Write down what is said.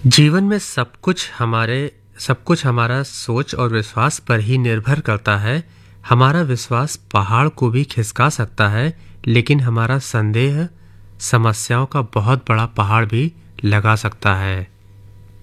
जीवन में सब कुछ हमारा सोच और विश्वास पर ही निर्भर करता है। हमारा विश्वास पहाड़ को भी खिसका सकता है, लेकिन हमारा संदेह समस्याओं का बहुत बड़ा पहाड़ भी लगा सकता है।